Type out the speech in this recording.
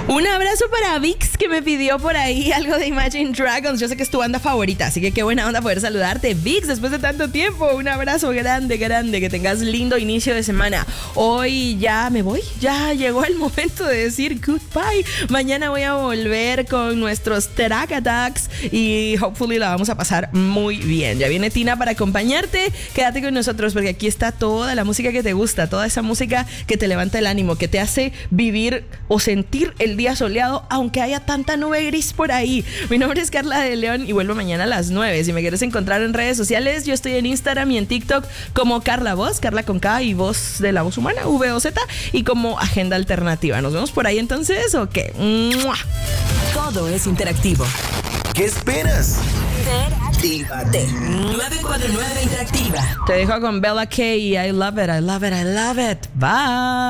Un abrazo para Vix, que me pidió por ahí algo de Imagine Dragons. Yo sé que es tu banda favorita, así que qué buena onda poder saludarte, Vix, después de tanto tiempo. Un abrazo grande, grande, que tengas lindo inicio de semana. Hoy ya me voy, ya llegó el momento de decir goodbye. Mañana voy a volver con nuestros Track Attacks y hopefully la vamos a pasar muy bien. Ya viene Tina para acompañarte. Quédate con nosotros porque aquí está toda la música que te gusta, toda esa música que te levanta el ánimo, que te hace vivir o sentir el día soleado, aunque haya tanta nube gris por ahí. Mi nombre es Carla de León y vuelvo mañana a las 9. Si me quieres encontrar en redes sociales, yo estoy en Instagram y en TikTok como Carla Voz, Carla con K y Voz de la Voz Humana, VOZ, y como Agenda Alternativa. ¿Nos vemos por ahí entonces o qué? ¡Mua! Todo es interactivo. ¿Qué esperas? Interactívate. 949 Interactiva. Te dejo con Bella K y I love it, I love it, I love it. Bye.